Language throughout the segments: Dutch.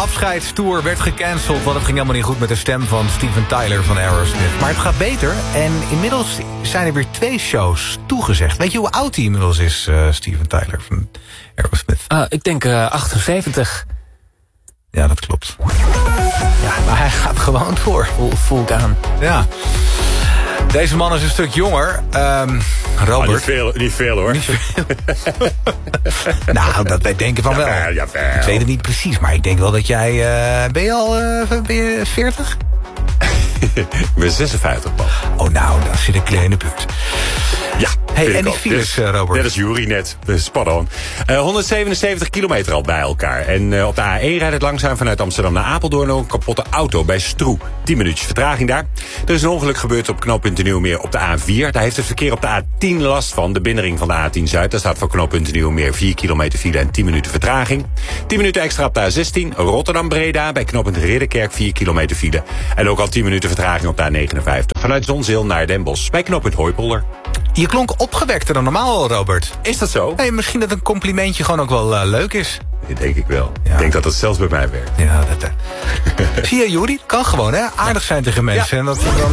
afscheidstour werd gecanceld, want het ging helemaal niet goed met de stem van Steven Tyler van Aerosmith. Maar het gaat beter en inmiddels zijn er weer 2 shows toegezegd. Weet je hoe oud hij inmiddels is, Steven Tyler van Aerosmith? Ik denk 78. Ja, dat klopt. Ja, maar hij gaat gewoon door. Voel ik aan. Ja. Deze man is een stuk jonger. Robert. Niet veel hoor. Niet veel. Nou, dat wij denken van wel. Jawel. Ik weet het niet precies, maar ik denk wel dat jij... ben je 40? Ik ben 56 man. Oh, nou, dan zit ik in de buurt. Ja, hey, en die files, Robert? Net als Jury net. Spot on. 177 kilometer al bij elkaar. En op de A1 rijdt het langzaam vanuit Amsterdam naar Apeldoorn. Een kapotte auto bij Stroe. 10 minuutjes vertraging daar. Er is een ongeluk gebeurd op knooppunt De Nieuwmeer op de A4. Daar heeft het verkeer op de A10 last van. De binnenring van de A10 Zuid. Daar staat voor knooppunt De Nieuwmeer 4 kilometer file en 10 minuten vertraging. 10 minuten extra op de A16. Rotterdam-Breda bij knooppunt Ridderkerk 4 kilometer file. En ook al 10 minuten vertraging op de A59. Vanuit Zonzeel naar Den Bosch bij knooppunt Hooipolder. Je klonk opgewekter dan normaal, Robert. Is dat zo? Hey, misschien dat een complimentje gewoon ook wel leuk is. Dat denk ik wel. Ja. Ik denk dat dat zelfs bij mij werkt. Ja, dat... Zie je, Juri? Kan gewoon, hè? Aardig zijn tegen mensen. Ja. En dat dan...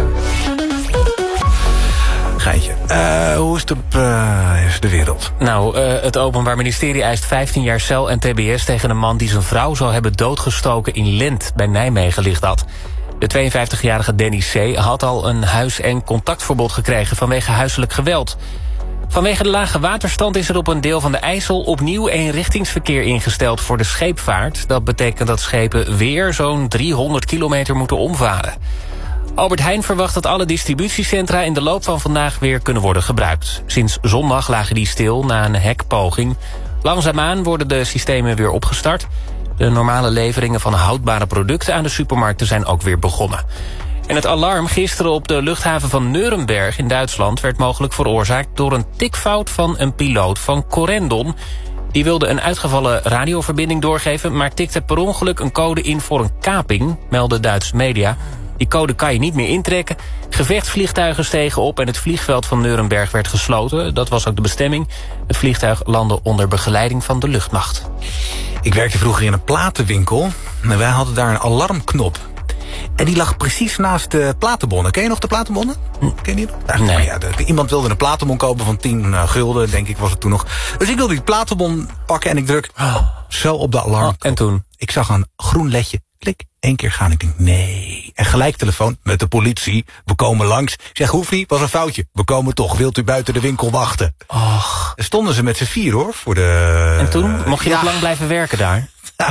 Geintje. Hoe is het op de wereld? Nou, het Openbaar Ministerie eist 15 jaar cel en tbs tegen een man die zijn vrouw zou hebben doodgestoken in Lent. Bij Nijmegen ligt dat. De 52-jarige Danny C. had al een huis- en contactverbod gekregen vanwege huiselijk geweld. Vanwege de lage waterstand is er op een deel van de IJssel opnieuw eenrichtingsverkeer ingesteld voor de scheepvaart. Dat betekent dat schepen weer zo'n 300 kilometer moeten omvaren. Albert Heijn verwacht dat alle distributiecentra in de loop van vandaag weer kunnen worden gebruikt. Sinds zondag lagen die stil na een hackpoging. Langzaamaan worden de systemen weer opgestart. De normale leveringen van houdbare producten aan de supermarkten zijn ook weer begonnen. En het alarm gisteren op de luchthaven van Nuremberg in Duitsland werd mogelijk veroorzaakt door een tikfout van een piloot van Corendon. Die wilde een uitgevallen radioverbinding doorgeven, maar tikte per ongeluk een code in voor een kaping, melden Duitse media. Die code kan je niet meer intrekken. Gevechtsvliegtuigen stegen op en het vliegveld van Nuremberg werd gesloten. Dat was ook de bestemming. Het vliegtuig landde onder begeleiding van de luchtmacht. Ik werkte vroeger in een platenwinkel. En wij hadden daar een alarmknop. En die lag precies naast de platenbonnen. Ken je nog de platenbonnen? Ken je die nog? Nee. Ja, iemand wilde een platenbon kopen van 10 gulden, denk ik was het toen nog. Dus ik wilde die platenbon pakken en ik druk zo op de alarmknop. En toen? Ik zag een groen ledje. Klik, 1 keer gaan. Ik denk, nee. En gelijk telefoon met de politie. We komen langs. Ik zeg, hoeft niet, was een foutje. We komen toch. Wilt u buiten de winkel wachten? Och. Dan stonden ze met z'n 4 hoor. Voor de... En toen? Mocht je nog lang blijven werken daar? Ja,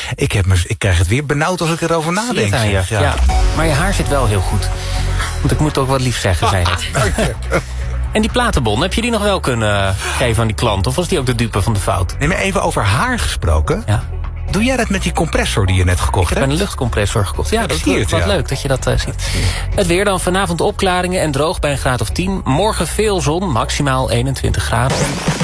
ik krijg het weer benauwd als ik erover nadenk. Aan je. Ja. Maar je haar zit wel heel goed. Want ik moet ook wat lief zeggen, zei het. Dank je. En die platenbon, heb je die nog wel kunnen geven aan die klant? Of was die ook de dupe van de fout? Nee, maar even over haar gesproken. Ja. Doe jij dat met die compressor die je net gekocht hebt? Ik heb een luchtcompressor gekocht. Ja, dat is wat leuk dat je dat ziet. Het weer dan vanavond opklaringen en droog bij een graad of 10. Morgen veel zon, maximaal 21 graden.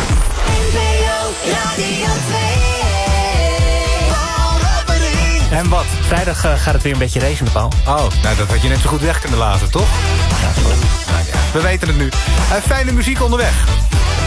En wat? Vrijdag gaat het weer een beetje regenen, Paul. Oh, nou dat had je net zo goed weg kunnen laten, toch? Ja, sorry. We weten het nu. Fijne muziek onderweg.